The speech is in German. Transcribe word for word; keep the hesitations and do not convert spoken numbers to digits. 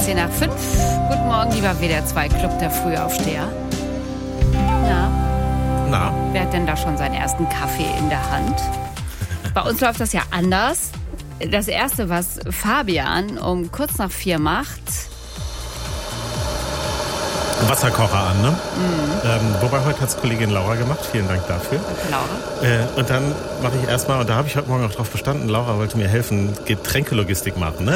zehn nach fünf. Guten Morgen, lieber W D R zwei Club der Frühaufsteher. Na, Na, wer hat denn da schon seinen ersten Kaffee in der Hand? Bei uns läuft das ja anders. Das Erste, was Fabian um kurz nach vier macht... Wasserkocher an, ne? Mhm. Ähm, wobei, heute hat es Kollegin Laura gemacht. Vielen Dank dafür. Laura. Äh, und dann mache ich erstmal, und da habe ich heute Morgen auch drauf bestanden, Laura wollte mir helfen, Getränkelogistik machen, ne?